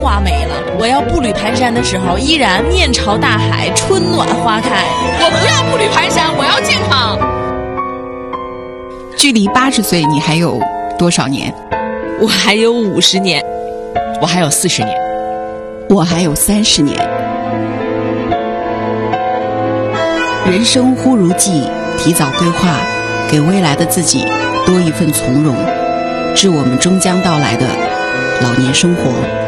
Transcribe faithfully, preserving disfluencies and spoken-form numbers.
花没了，我要步履蹒跚的时候，依然面朝大海，春暖花开。 我不要步履蹒跚，我要健康。 距离八十岁，你还有多少年？ 我还有五十年， 我还有四十年， 我还有三十年。人生忽如寄，提早规划，给未来的自己多一份从容，致我们终将到来的老年生活。